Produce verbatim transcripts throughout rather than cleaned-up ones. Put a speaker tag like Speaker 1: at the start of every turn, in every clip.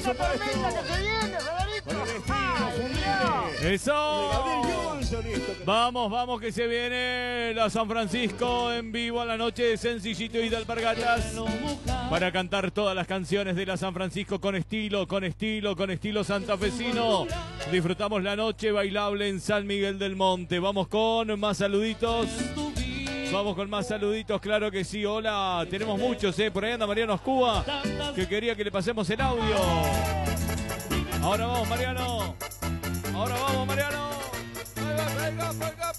Speaker 1: aplauso para esto.
Speaker 2: Que se viene,
Speaker 1: Con el
Speaker 2: Federico.
Speaker 1: estilo,
Speaker 3: ¡Eso!
Speaker 1: Vamos, vamos que se viene la San Francisco en vivo a la noche de Sencillito y de Alpargatas para cantar todas las canciones de la San Francisco con estilo, con estilo, con estilo santafesino. Disfrutamos la noche bailable en San Miguel del Monte. Vamos con más saluditos. Vamos con más saluditos, claro que sí. Hola, tenemos muchos, ¿eh? Por ahí anda Mariano Escuba, que quería que le pasemos el audio. Ahora vamos, Mariano. Ahora vamos, Mariano. Venga, venga, venga,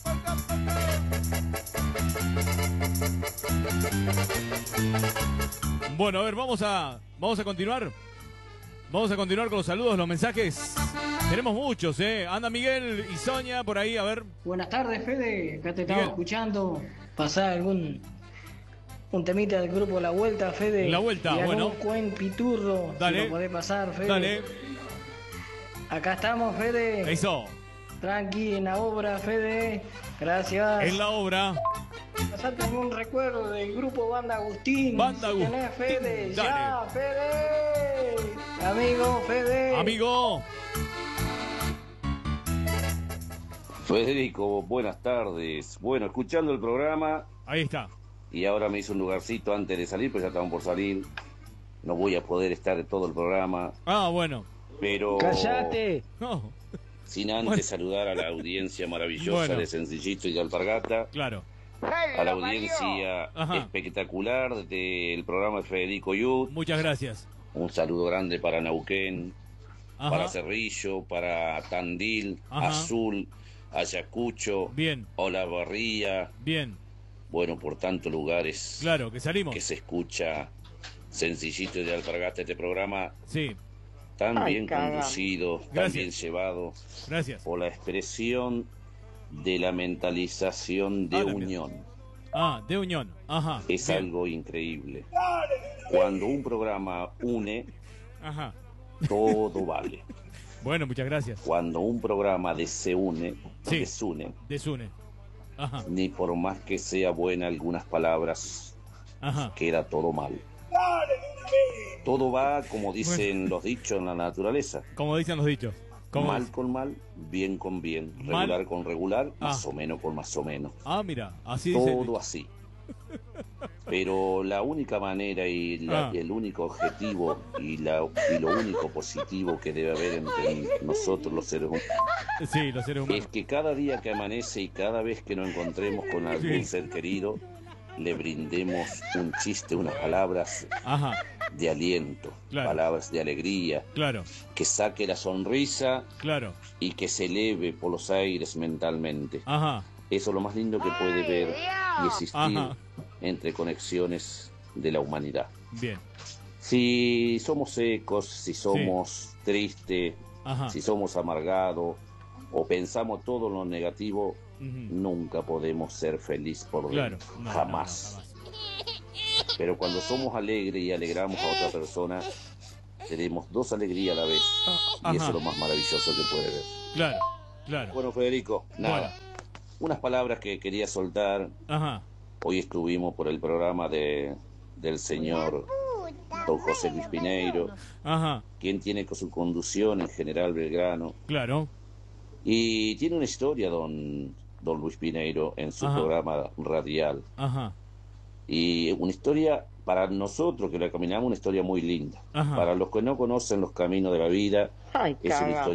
Speaker 1: venga. Bueno, a ver, vamos a, vamos a continuar. Vamos a continuar con los saludos, los mensajes. Tenemos muchos, ¿eh? Anda Miguel y Sonia por ahí, a ver.
Speaker 4: Buenas tardes, Fede. Acá te estaba
Speaker 1: Bien.
Speaker 4: escuchando. Pasar algún un temita del grupo La Vuelta, Fede.
Speaker 1: La Vuelta,
Speaker 4: y
Speaker 1: bueno.
Speaker 4: Un cuen piturro.
Speaker 1: Dale.
Speaker 4: Si lo podés pasar, Fede.
Speaker 1: Dale.
Speaker 4: Acá estamos, Fede.
Speaker 1: Eso.
Speaker 4: Tranqui, en la obra, Fede. Gracias.
Speaker 1: En la obra.
Speaker 4: Pasate un recuerdo del grupo Banda Agustín.
Speaker 1: Banda
Speaker 4: Si
Speaker 1: Agustín.
Speaker 4: tenés, Fede.
Speaker 1: Dale.
Speaker 4: Ya, Fede. Amigo, Fede.
Speaker 1: Amigo.
Speaker 3: Federico, buenas tardes. Bueno, escuchando el programa
Speaker 1: Ahí está.
Speaker 3: y ahora me hice un lugarcito antes de salir, pues ya estamos por salir. No voy a poder estar en todo el programa,
Speaker 1: Ah, bueno.
Speaker 3: pero
Speaker 5: ¡Cállate!
Speaker 1: No,
Speaker 3: sin antes
Speaker 1: Bueno.
Speaker 3: saludar a la audiencia maravillosa
Speaker 1: Bueno.
Speaker 3: de Sencillito y de Alpargata,
Speaker 1: claro.
Speaker 3: a la audiencia
Speaker 1: Ajá.
Speaker 3: espectacular del programa de Federico Yud.
Speaker 1: Muchas gracias.
Speaker 3: Un saludo grande para Neuquén,
Speaker 1: Ajá.
Speaker 3: para Cerrillo, para Tandil,
Speaker 1: Ajá.
Speaker 3: Azul, Ayacucho,
Speaker 1: Bien,
Speaker 3: Olavarría,
Speaker 1: bien.
Speaker 3: bueno, por tantos lugares
Speaker 1: Claro, que salimos.
Speaker 3: que se escucha Sencillito y de Alpargata, este programa
Speaker 1: Sí,
Speaker 3: tan
Speaker 2: Ay,
Speaker 3: bien
Speaker 2: cagamos.
Speaker 3: conducido, tan
Speaker 1: Gracias.
Speaker 3: bien llevado,
Speaker 1: gracias.
Speaker 3: por la expresión de la mentalización de
Speaker 1: Ah, la
Speaker 3: unión.
Speaker 1: Ah, de unión. Ajá.
Speaker 3: Es
Speaker 1: bien.
Speaker 3: algo increíble. Cuando un programa une,
Speaker 1: Ajá.
Speaker 3: todo vale.
Speaker 1: Bueno, muchas gracias.
Speaker 3: Cuando un programa desune,
Speaker 1: Sí.
Speaker 3: desune,
Speaker 1: Desune. Ajá.
Speaker 3: ni por más que sea buena algunas palabras,
Speaker 1: Ajá.
Speaker 3: queda todo mal. Todo va, como dicen los dichos en la naturaleza.
Speaker 1: Como dicen los dichos. Como
Speaker 3: Mal con mal, bien con bien,
Speaker 1: Mal-
Speaker 3: regular con regular, más
Speaker 1: Ah.
Speaker 3: o menos con más o menos.
Speaker 1: Ah, mira, así dice. el
Speaker 3: Todo
Speaker 1: dicho.
Speaker 3: así. Pero la única manera y, la-
Speaker 1: Ah.
Speaker 3: y el único objetivo y, la, y lo único positivo que debe haber entre nosotros los seres humanos
Speaker 1: Sí, los seres
Speaker 3: es
Speaker 1: humanos.
Speaker 3: que cada día que amanece y cada vez que nos encontremos con algún
Speaker 1: Sí.
Speaker 3: ser querido, le brindemos un chiste, unas palabras
Speaker 1: Ajá,
Speaker 3: de aliento,
Speaker 1: Claro.
Speaker 3: palabras de alegría,
Speaker 1: claro,
Speaker 3: que saque la sonrisa
Speaker 1: claro.
Speaker 3: y que se eleve por los aires mentalmente.
Speaker 1: Ajá,
Speaker 3: Eso es lo más lindo que puede ver y existir
Speaker 1: Ajá.
Speaker 3: entre conexiones de la humanidad.
Speaker 1: bien.
Speaker 3: Si somos secos, si somos tristes,
Speaker 1: Ajá.
Speaker 3: si somos amargados o pensamos todo lo negativo,
Speaker 1: Ujú.
Speaker 3: nunca podemos ser felices por
Speaker 1: Claro.
Speaker 3: dentro.
Speaker 1: No, no,
Speaker 3: jamás.
Speaker 1: no, jamás.
Speaker 3: Pero cuando somos alegres y alegramos a otra persona, tenemos dos alegrías a la vez. Y
Speaker 1: Ajá.
Speaker 3: eso es lo más maravilloso que puede ver.
Speaker 1: Claro, claro.
Speaker 3: Bueno, Federico, nada.
Speaker 1: Bueno.
Speaker 3: Unas palabras que quería soltar.
Speaker 1: Ajá.
Speaker 3: Hoy estuvimos por el programa de, del señor don José Luis Pineiro,
Speaker 1: Ajá.
Speaker 3: quien tiene con su conducción en General Belgrano.
Speaker 1: Claro.
Speaker 3: Y tiene una historia don, don Luis Pineiro en su
Speaker 1: Ajá.
Speaker 3: programa radial.
Speaker 1: Ajá.
Speaker 3: Y una historia, para nosotros que la caminamos, una historia muy linda.
Speaker 1: Ajá.
Speaker 3: Para los que no conocen los caminos de la vida,
Speaker 2: Ay,
Speaker 3: es una
Speaker 2: caga.
Speaker 3: historia